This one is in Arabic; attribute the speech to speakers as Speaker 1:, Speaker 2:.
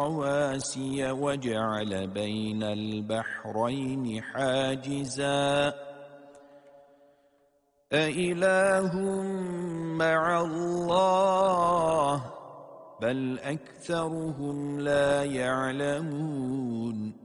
Speaker 1: رواسي وجعل بين البحرين حاجزا أإله مع الله بل أكثرهم لا يعلمون